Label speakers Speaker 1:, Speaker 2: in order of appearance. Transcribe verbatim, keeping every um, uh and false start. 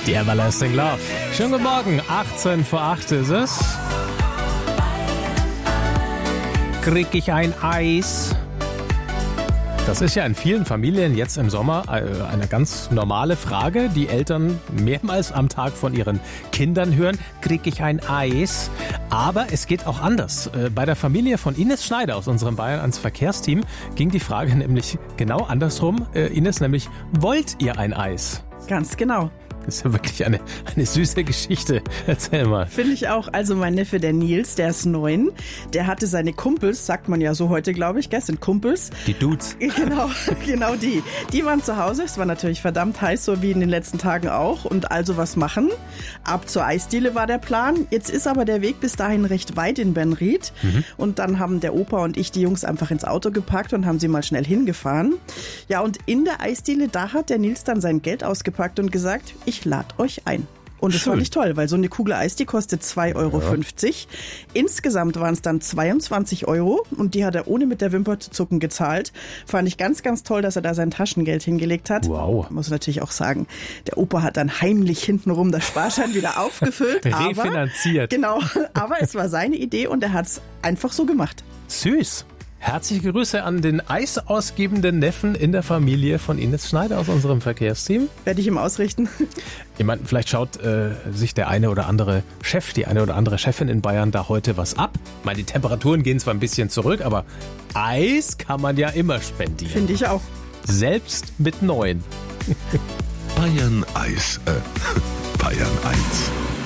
Speaker 1: Die Everlasting Love. Schönen guten Morgen, achtzehn vor acht ist es. Krieg ich ein Eis? Das ist ja in vielen Familien jetzt im Sommer eine ganz normale Frage, die Eltern mehrmals am Tag von ihren Kindern hören. Krieg ich ein Eis? Aber es geht auch anders. Bei der Familie von Ines Schneider aus unserem Bayern eins Verkehrsteam ging die Frage nämlich genau andersrum. Ines, nämlich, wollt ihr ein Eis?
Speaker 2: Ganz genau.
Speaker 1: Das ist ja wirklich eine, eine süße Geschichte. Erzähl mal.
Speaker 2: Finde ich auch. Also mein Neffe, der Nils, der ist neun. Der hatte seine Kumpels, sagt man ja so heute, glaube ich, gell, sind Kumpels.
Speaker 1: Die Dudes.
Speaker 2: Genau, genau die. Die waren zu Hause. Es war natürlich verdammt heiß, so wie in den letzten Tagen auch. Und also was machen? Ab zur Eisdiele war der Plan. Jetzt ist aber der Weg bis dahin recht weit in Benried. Mhm. Und dann haben der Opa und ich die Jungs einfach ins Auto gepackt und haben sie mal schnell hingefahren. Ja, und in der Eisdiele, da hat der Nils dann sein Geld ausgepackt und gesagt, ich lade euch ein. Und das fand ich toll, weil so eine Kugel Eis, die kostet zwei Euro fünfzig. Ja. Insgesamt waren es dann zweiundzwanzig Euro und die hat er ohne mit der Wimper zu zucken gezahlt. Fand ich ganz, ganz toll, dass er da sein Taschengeld hingelegt hat.
Speaker 1: Wow.
Speaker 2: Muss natürlich auch sagen, der Opa hat dann heimlich hintenrum das Sparschein wieder aufgefüllt.
Speaker 1: Refinanziert.
Speaker 2: Aber, genau, aber es war seine Idee und er hat es einfach so gemacht.
Speaker 1: Süß. Herzliche Grüße an den eisausgebenden Neffen in der Familie von Ines Schneider aus unserem Verkehrsteam.
Speaker 2: Werde ich ihm ausrichten.
Speaker 1: Ich meine, vielleicht schaut äh, sich der eine oder andere Chef, die eine oder andere Chefin in Bayern da heute was ab. Ich meine, die Temperaturen gehen zwar ein bisschen zurück, aber Eis kann man ja immer spendieren.
Speaker 2: Finde ich auch.
Speaker 1: Selbst mit neun.
Speaker 3: Bayern Eis, äh, Bayern eins.